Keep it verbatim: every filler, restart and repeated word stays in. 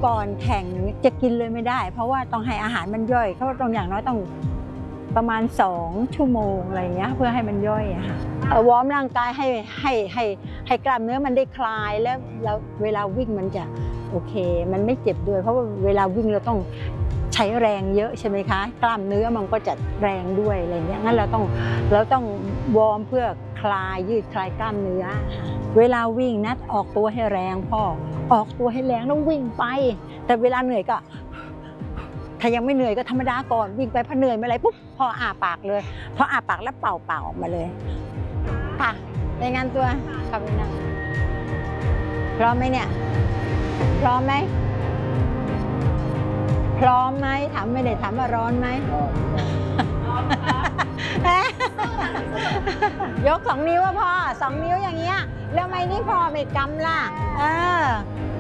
ก่อนแข่งจะกินเลยไม่ได้เพราะว่าต้องให้อาหารมันย่อยเขาต้องอย่างน้อยต้องประมาณสองชั่วโมงอะไรเงี้ยเพื่อให้มันย่อยอะค่ะวอร์มร่างกายให้ให้ให้ให้กล้ามเนื้อมันได้คลายแล้วแล้วเวลาวิ่งมันจะโอเคมันไม่เจ็บด้วยเพราะว่าเวลาวิ่งเราต้องใช้แรงเยอะใช่ไหมคะกล้ามเนื้อมันก็จะแรงด้วยอะไรเงี้ยงั้นเราต้องเราต้องวอร์มเพื่อคลายยืดคลายกล้ามเนื้อเวลาวิ่งนะออกตัวให้แรงพ่อออกตัวให้แรงแล้ววิ่งไปแต่เวลาเหนื่อยก็ถ้ายังไม่เหนื่อยก็ธรรมดาก่อนวิ่งไปพอเหนื่อยเมื่อไรปุ๊บพออาปากเลยพออาปากแล้วเป่าเป่าออกมาเลยค่ะรายงานตัวครับนี่นะพร้อมไหมเนี่ยพร้อมไหมพร้อมไหมถามไม่ได้ถามว่าร้อนไหมยกสองนิ้วว่าพอสองนิ้วอย่างเงี้ยแล้วไม่นี่พอไม่กำล่ะเออ